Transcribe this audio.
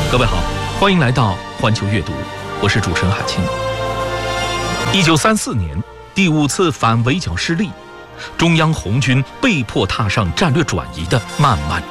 各位好，欢迎来到环球阅读，我是主持人海清。1934年，第5次反围剿失利，中央红军被迫踏上战略转移的漫漫